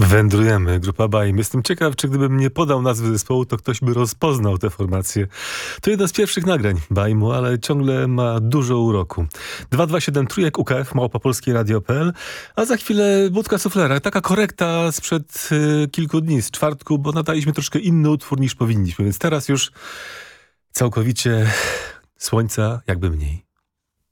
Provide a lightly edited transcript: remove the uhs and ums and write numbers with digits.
Wędrujemy, grupa Baim. Jestem ciekaw, czy gdybym nie podał nazwy zespołu, to ktoś by rozpoznał tę formację. To jedna z pierwszych nagrań Baimu, ale ciągle ma dużo uroku. 227 trójek UKF, małopolskie radio.pl, a za chwilę Budka Suflera. Taka korekta sprzed kilku dni, z czwartku, bo nadaliśmy troszkę inny utwór niż powinniśmy, więc teraz już całkowicie słońca jakby mniej.